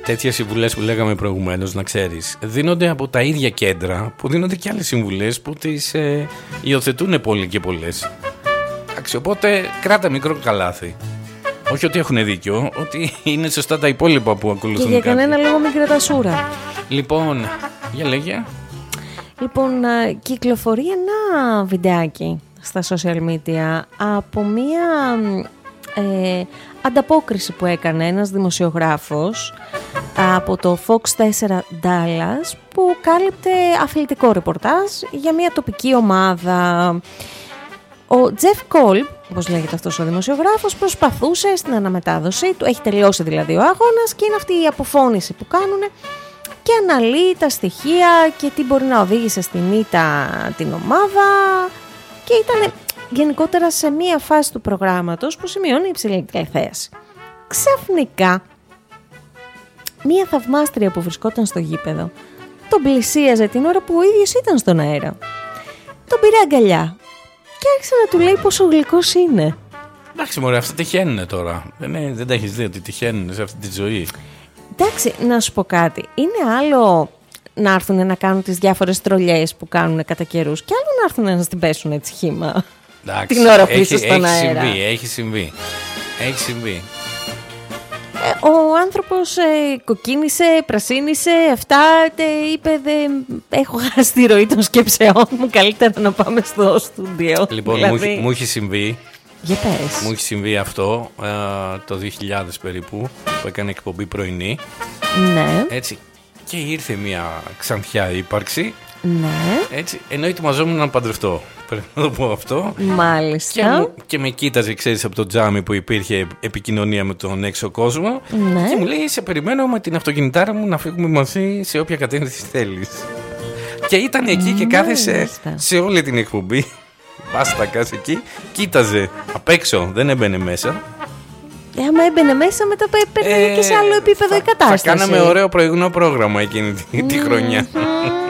τέτοιες συμβουλές που λέγαμε προηγουμένως, να ξέρεις, δίνονται από τα ίδια κέντρα που δίνονται και άλλες συμβουλές που τις υιοθετούν πολλοί και πολλές. Εντάξει, οπότε κράτα μικρό καλάθι. Όχι ότι έχουν δίκιο, ότι είναι σωστά τα υπόλοιπα που ακολουθούν. Και για κανένα λόγο μην κρατάς σούρα. Λοιπόν, για λέγε. Λοιπόν, κυκλοφορεί ένα βιντεάκι στα social media από μία ανταπόκριση που έκανε ένας δημοσιογράφος από το Fox 4 Dallas, που κάλυπτε αθλητικό ρεπορτάζ για μια τοπική ομάδα. Ο Τζεφ Κόλμπ, όπως λέγεται αυτός ο δημοσιογράφος, προσπαθούσε στην αναμετάδοσή του, έχει τελειώσει δηλαδή ο αγώνας και είναι αυτή η αποφώνηση που κάνουν και αναλύει τα στοιχεία και τι μπορεί να οδήγησε στην ήττα την ομάδα, και ήταν γενικότερα σε μία φάση του προγράμματος που σημειώνει υψηλή τηλεθέαση. Ξαφνικά, μία θαυμάστρια που βρισκόταν στο γήπεδο τον πλησίαζε την ώρα που ο ίδιος ήταν στον αέρα. Τον πήρε αγκαλιά και άρχισε να του λέει πόσο γλυκός είναι. Εντάξει μωρέ, αυτά τυχαίνουνε τώρα. Δεν τα έχεις δει ότι τυχαίνουνε σε αυτή τη ζωή. Εντάξει, να σου πω κάτι. Είναι άλλο να έρθουν να κάνουν τις διάφορες τρολιές που κάνουν κατά καιρούς, και άλλο να έρθουν να την πέσουν έτσι χύμα. Εντάξει, την ώρα που είσαι στον αέρα. Έχει συμβεί. Ο άνθρωπος κοκκίνησε, πρασίνησε, αυτά, είπε έχω χάσει τη ροή των σκέψεών μου, καλύτερα να πάμε στο στούντιο. Λοιπόν, δηλαδή... μου έχει συμβεί. Για πες. Μου έχει συμβεί αυτό το 2000 περίπου, που έκανε εκπομπή πρωινή. Ναι. Έτσι. Και ήρθε μια ξανθιά ύπαρξη. Ναι. Έτσι, ενώ ετοιμαζόμουν να παντρευτώ. Πρέπει να το πω αυτό. Μάλιστα. Και με κοίταζε, ξέρεις, από το τζάμι που υπήρχε επικοινωνία με τον έξω κόσμο. Ναι. Και μου λέει: σε περιμένω με την αυτοκινητάρα μου να φύγουμε μαζί σε όποια κατεύθυνση θέλεις. Και ήταν εκεί και κάθεσε σε όλη την εκπομπή. Βάστακας εκεί, κοίταζε απ' έξω, δεν έμπαινε μέσα. Άμα έμπαινε μέσα, μετά παίρνει και σε άλλο επίπεδο η κατάσταση. Θα κάναμε ωραίο πρωινό πρόγραμμα εκείνη τη χρονιά.